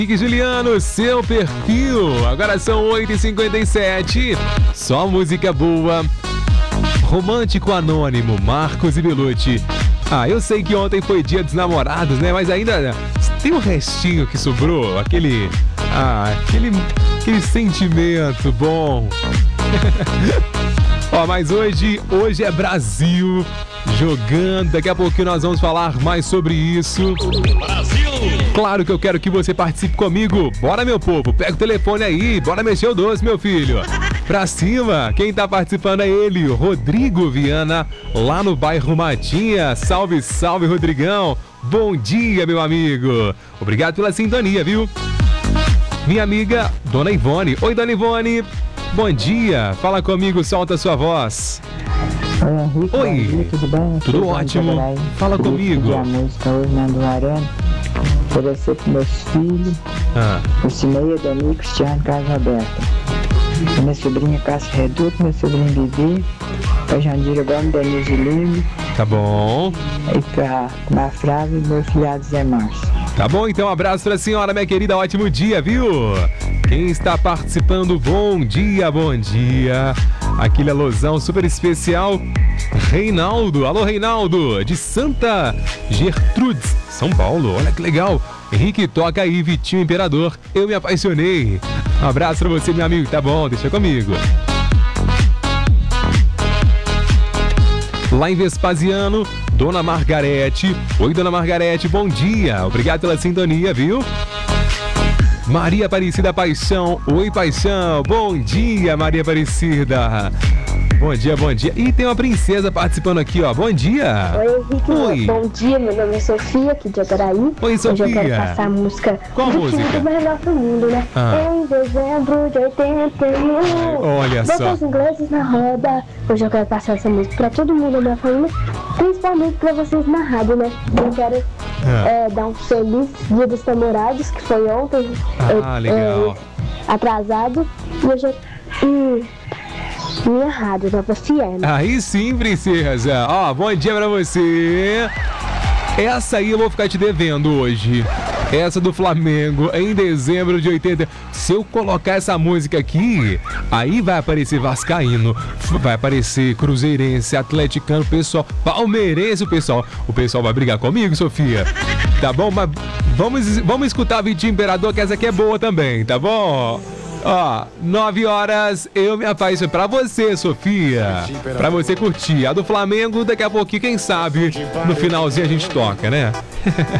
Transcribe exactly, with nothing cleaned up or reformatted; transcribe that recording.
Henrique Juliano, seu perfil. Agora são oito e cinquenta e sete. Só música boa. Romântico Anônimo, Marcos e Belucci. Ah, eu sei que ontem foi dia dos namorados, né? Mas ainda tem um restinho que sobrou. Aquele... Ah, aquele... Aquele sentimento bom. Ó, mas hoje... Hoje é Brasil jogando. Daqui a pouquinho nós vamos falar mais sobre isso. Brasil! Claro que eu quero que você participe comigo. Bora, meu povo. Pega o telefone aí. Bora mexer o doce, meu filho. Pra cima, quem tá participando é ele, Rodrigo Viana, lá no bairro Matinha. Salve, salve, Rodrigão. Bom dia, meu amigo. Obrigado pela sintonia, viu? Minha amiga, Dona Ivone. Oi, Dona Ivone. Bom dia. Fala comigo, solta a sua voz. Oi, Henrique. Oi. Bom dia, tudo bem? Tudo tudo ótimo. Bem, Fala Queria comigo. pedir a música hoje na do Arena. Oferecer para meus filhos, Ah. o Cineia, Dani, Cristiano, Casa Aberta. Pra minha sobrinha Cássia Reduto, meu sobrinho Bibi, pra Jandira Gomes, Denise Lima. Tá bom. E pra Mafrava e meu filhado Zé Márcio. Tá bom, então um abraço pra senhora, minha querida, ótimo dia, viu? Quem está participando, bom dia, bom dia. Aquele alusão super especial, Reinaldo. Alô, Reinaldo, de Santa Gertrudes, São Paulo, olha que legal. Henrique, toca aí, Vitinho Imperador, eu me apaixonei. Um abraço pra você, meu amigo, tá bom, deixa comigo. Lá em Vespasiano, Dona Margarete. Oi, Dona Margarete, bom dia. Obrigado pela sintonia, viu? Maria Aparecida Paixão. Oi, Paixão. Bom dia, Maria Aparecida. Bom dia, bom dia. E tem uma princesa participando aqui, ó. Bom dia. Oi, Henrique. Oi. Bom dia, meu nome é Sofia, aqui de Ataraí. Oi, Sofia. Hoje eu quero passar a música Qual do música? time do melhor do mundo, né? Ah. Em dezembro de oitenta e um. Olha só. Bota os ingleses na roda. Hoje eu quero passar essa música pra todo mundo da minha família, principalmente pra vocês na rádio, né? Eu quero Ah. é, dar um feliz Dia dos Namorados, que foi ontem. Ah, eu- legal. é, atrasado. E hoje eu... Hum, minha rádio, Nova Fiena. Aí sim, princesa. Ó, bom dia pra você. Essa aí eu vou ficar te devendo hoje. Essa do Flamengo, em dezembro de oitenta. Se eu colocar essa música aqui, aí vai aparecer vascaíno, vai aparecer cruzeirense, atleticano, pessoal, palmeirense, o pessoal. O pessoal vai brigar comigo, Sofia. Tá bom? Mas vamos, vamos escutar Vitinho Imperador, que essa aqui é boa também, tá bom? Ó, nove horas, eu me apaixonei pra você, Sofia. Pra você curtir. A do Flamengo, daqui a pouquinho, quem sabe, no finalzinho a gente toca, né?